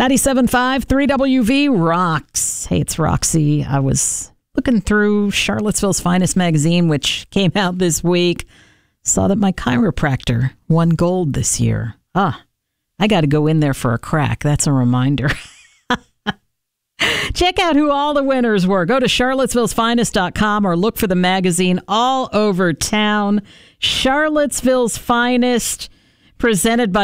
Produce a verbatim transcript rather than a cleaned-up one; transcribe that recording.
ninety-seven point five, three W V rocks. Hey, it's Roxy. I was looking through Charlottesville's Finest magazine, which came out this week. Saw that my chiropractor won gold this year. Ah, I got to go in there for a crack. That's a reminder. Check out who all the winners were. Go to charlottesville's finest dot com or look for the magazine all over town. Charlottesville's Finest, presented by